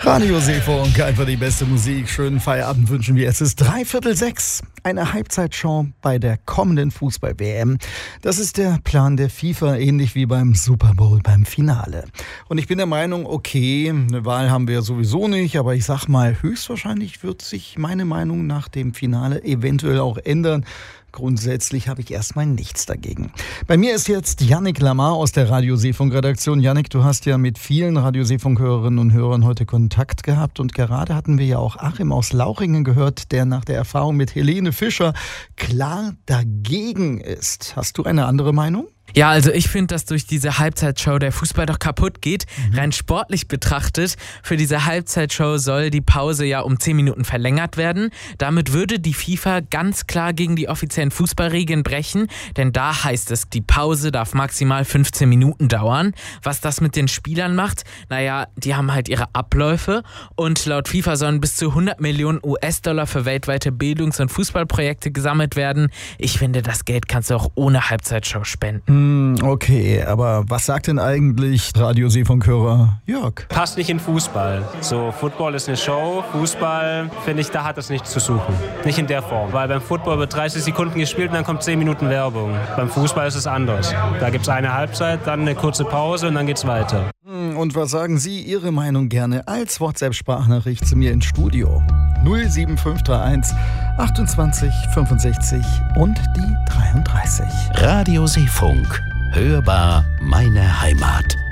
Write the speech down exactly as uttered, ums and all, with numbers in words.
Radio Seefunk, einfach die beste Musik. Schönen Feierabend wünschen wir. Es ist dreiviertel sechs. Eine Halbzeitshow bei der kommenden Fußball-W M. Das ist der Plan der FIFA, ähnlich wie beim Super Bowl, beim Finale. Und ich bin der Meinung, okay, eine Wahl haben wir sowieso nicht, aber ich sag mal, höchstwahrscheinlich wird sich meine Meinung nach dem Finale eventuell auch ändern. Grundsätzlich habe ich erstmal nichts dagegen. Bei mir ist jetzt Yannick Lamar aus der Radio Seefunk-Redaktion. Yannick, du hast ja mit vielen Radio Seefunk-Hörerinnen und Hörern heute Kontakt gehabt. Und gerade hatten wir ja auch Achim aus Lauchringen gehört, der nach der Erfahrung mit Helene Fischer klar dagegen ist. Hast du eine andere Meinung? Ja, also ich finde, dass durch diese Halbzeitshow der Fußball doch kaputt geht. Mhm. Rein sportlich betrachtet, für diese Halbzeitshow soll die Pause ja um zehn Minuten verlängert werden. Damit würde die FIFA ganz klar gegen die offiziellen Fußballregeln brechen, denn da heißt es, die Pause darf maximal fünfzehn Minuten dauern. Was das mit den Spielern macht, naja, die haben halt ihre Abläufe und laut FIFA sollen bis zu hundert Millionen U S-Dollar für weltweite Bildungs- und Fußballprojekte gesammelt werden. Ich finde, das Geld kannst du auch ohne Halbzeitshow spenden. Okay, aber was sagt denn eigentlich Radio Seefunk-Hörer Jörg? Passt nicht in Fußball. So, Football ist eine Show, Fußball, finde ich, da hat es nichts zu suchen. Nicht in der Form. Weil beim Football wird dreißig Sekunden gespielt und dann kommt zehn Minuten Werbung. Beim Fußball ist es anders. Da gibt es eine Halbzeit, dann eine kurze Pause und dann geht's weiter. Und was sagen Sie, Ihre Meinung gerne als WhatsApp-Sprachnachricht zu mir ins Studio? null sieben fünf drei eins achtundzwanzig fünfundsechzig und die dreiunddreißig. Radio Seefunk. Hörbar meine Heimat.